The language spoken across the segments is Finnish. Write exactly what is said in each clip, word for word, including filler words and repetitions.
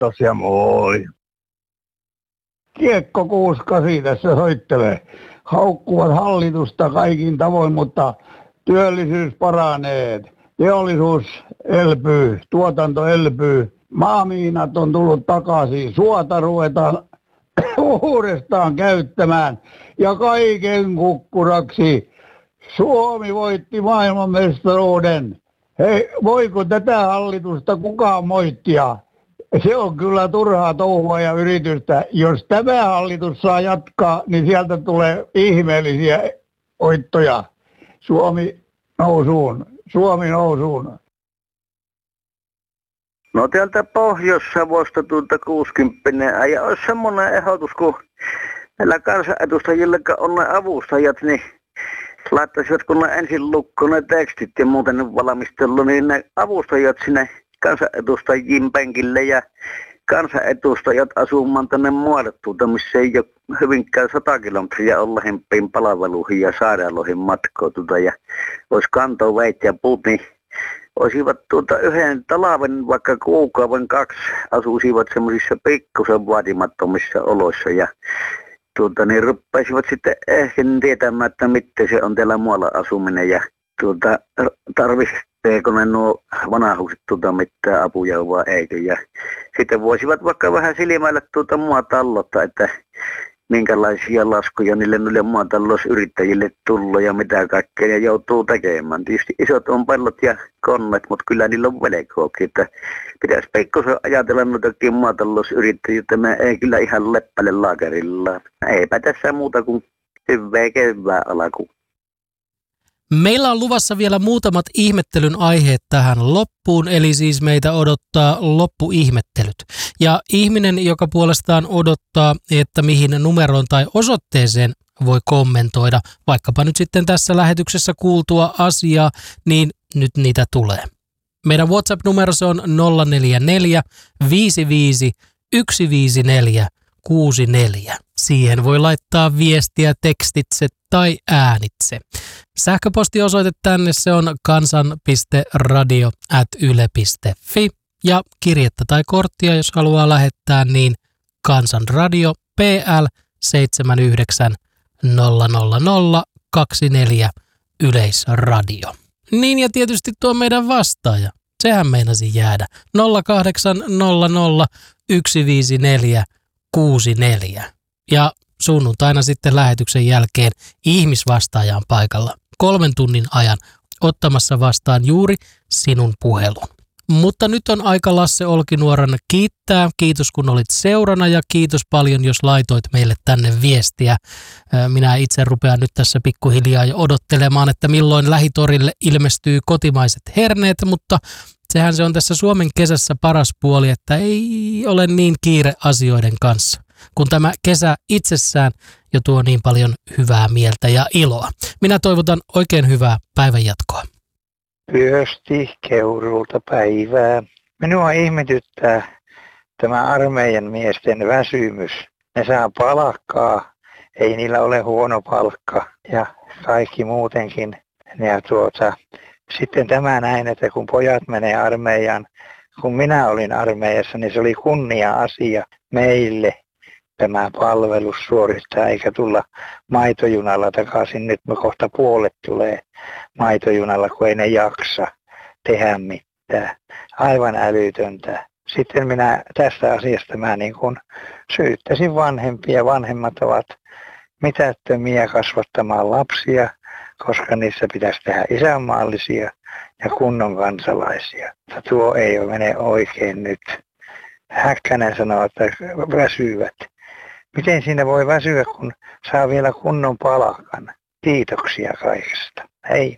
Tosiaan moi. Kiekko kuusikymmentäkahdeksan tässä soittelee. Haukkuvat hallitusta kaikin tavoin, mutta työllisyys paranee. Teollisuus elpyy, tuotanto elpyy. Maamiinat on tullut takaisin. Suota ruvetaan uudestaan käyttämään. Ja kaiken kukkuraksi Suomi voitti maailmanmestaruuden. Hei, voiko tätä hallitusta kukaan moittia? Se on kyllä turhaa touhua ja yritystä. Jos tämä hallitus saa jatkaa, niin sieltä tulee ihmeellisiä voittoja. Suomi nousuun. Suomi nousuun. No täältä Pohjois-Savosta tuolta kuusikymmentä ja olisi semmoinen ehdotus, kun näillä kansanedustajilla on ne avustajat, niin laittaisivat kun ne ensin lukkoon ne tekstit ja muuten valmistelu, niin ne avustajat sinne kansanedustajien penkille ja kansanedustajat asumaan tänne muodottuuta, missä ei ole hyvinkään sata kilometriä olla hempiin palveluihin ja sairaaloihin matkoututa ja olisi kantoa veit ja puut, niin olisivat tuota yhden talven vaikka kuukauden kaksi asuisivat semmoisissa pikkusen vaatimattomissa oloissa ja tuota niin ruppaisivat sitten ehkä tietämään, että miten se on täällä muualla asuminen ja tuota tarvitseeko ne nuo vanhukset tuota mitään apuja vai eikö ja sitten voisivat vaikka vähän silmäillä tuota maataloutta, että minkälaisia laskuja niille noille maatalousyrittäjille tullut ja mitä kaikkea ja joutuu tekemään. Tietysti isot on pellot ja konnet, mutta kyllä niillä on velkoakin, että pitäisi pikkusen ajatella noitakin maatalousyrittäjiä, että me ei kyllä ihan leppäle laakerillaan. Eipä tässä muuta kuin hyvää kevää alkuun. Meillä on luvassa vielä muutamat ihmettelyn aiheet tähän loppuun, eli siis meitä odottaa loppuihmettelyt. Ja ihminen, joka puolestaan odottaa, että mihin numeroon tai osoitteeseen voi kommentoida, vaikkapa nyt sitten tässä lähetyksessä kuultua asiaa, niin nyt niitä tulee. Meidän WhatsApp-numero se on nolla neljä neljä viisi viisi yksi viisi neljä kuusi neljä. Siihen voi laittaa viestiä tekstitse tai äänitse. Sähköpostiosoite tänne se on kansan piste radio ät yle piste fi ja kirjettä tai korttia, jos haluaa lähettää, niin Kansanradio P L seitsemän yhdeksän nolla nolla nolla kaksikymmentäneljä Yleisradio. Niin ja tietysti tuo meidän vastaaja. Sehän meinasi jäädä. nolla kahdeksan nolla nolla yksi viisi neljä kuusi neljä. Ja sunnuntaina sitten lähetyksen jälkeen ihmisvastaaja on paikalla kolmen tunnin ajan ottamassa vastaan juuri sinun puhelun. Mutta nyt on aika Lasse Olkinuoran kiittää. Kiitos kun olit seurana ja kiitos paljon, jos laitoit meille tänne viestiä. Minä itse rupean nyt tässä pikkuhiljaa jo odottelemaan, että milloin lähitorille ilmestyy kotimaiset herneet, mutta sehän se on tässä Suomen kesässä paras puoli, että ei ole niin kiire asioiden kanssa, kun tämä kesä itsessään jo tuo niin paljon hyvää mieltä ja iloa. Minä toivotan oikein hyvää päivän jatkoa. Pyösti Keurulta päivää. Minua ihmetyttää tämä armeijan miesten väsymys. Ne saa palkkaa, ei niillä ole huono palkka ja kaikki muutenkin. Ja tuota, sitten tämä näin, että kun pojat menee armeijaan, kun minä olin armeijassa, niin se oli kunnia-asia meille tämä palvelus suorittaa, eikä tulla maitojunalla takaisin. Nyt me kohta puolet tulee maitojunalla, kun ei ne jaksa tehdä mitään. Aivan älytöntä. Sitten minä tästä asiasta mä niin kuin syyttäisin vanhempia. Vanhemmat ovat mitättömiä kasvattamaan lapsia, koska niissä pitäisi tehdä isänmaallisia ja kunnon kansalaisia. Tuo ei mene oikein nyt. Häkkänen sanoo, että väsyvät. Miten siinä voi väsyä, kun saa vielä kunnon palkan? Kiitoksia kaikesta. Hei.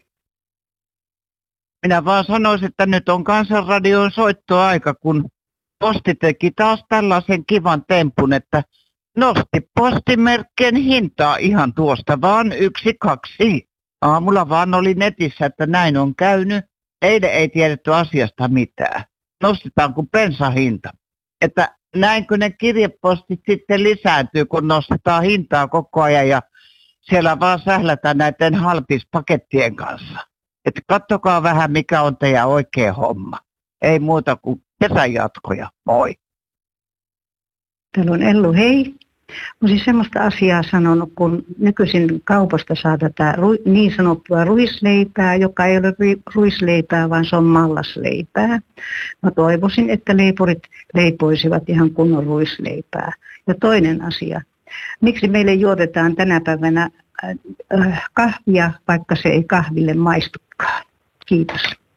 Minä vaan sanoisin, että nyt on Kansanradion soittoaika, kun Posti teki taas tällaisen kivan tempun, että nosti postimerkkien hintaa ihan tuosta vaan yksi, kaksi. Aamulla vaan oli netissä, että näin on käynyt. Eilen ei tiedetty asiasta mitään. Nostetaan kuin bensahinta. Että näinkö ne kirjepostit sitten lisääntyy, kun nostetaan hintaa koko ajan ja siellä vaan sählätään näiden halpispakettien kanssa. Että katsokaa vähän, mikä on teidän oikea homma. Ei muuta kuin kesän jatkoja. Moi! Täällä on Ellu, hei. Olisin semmoista asiaa sanonut, kun nykyisin kaupasta saa tätä niin sanottua ruisleipää, joka ei ole ruisleipää, vaan se on mallasleipää. Mä toivoisin, että leipurit leipoisivat ihan kunnon ruisleipää. Ja toinen asia, miksi meille juotetaan tänä päivänä kahvia, vaikka se ei kahville maistukaan? Kiitos.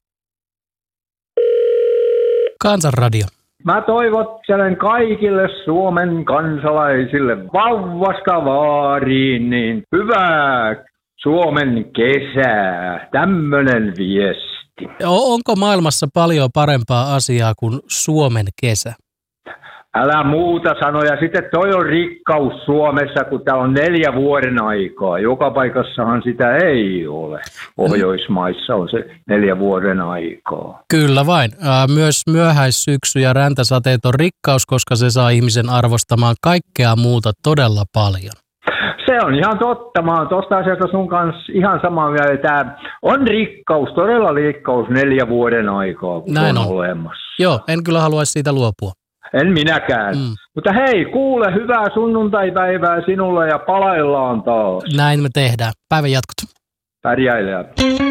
Kansanradio. Mä toivottelen kaikille Suomen kansalaisille vauvasta vaariin niin hyvää Suomen kesää. Tämmönen viesti. Onko maailmassa paljon parempaa asiaa kuin Suomen kesä? Älä muuta sanoja. Sitten toi on rikkaus Suomessa, kun tää on neljä vuoden aikaa. Joka paikassahan sitä ei ole. Pohjoismaissa on se neljä vuoden aikaa. Kyllä vain. Myös myöhäissyksy ja räntäsateet on rikkaus, koska se saa ihmisen arvostamaan kaikkea muuta todella paljon. Se on ihan totta. Mä oon tosta asiasta sun kanssa ihan samaa mieltä. Tää on rikkaus, todella rikkaus neljä vuoden aikaa, kun Näin on on olemassa. Joo, en kyllä haluaisi siitä luopua. En minäkään. Mm. Mutta hei, kuule, hyvää sunnuntaipäivää sinulle ja palaillaan taas. Näin me tehdään. Päivän jatkot. Pärjäilee.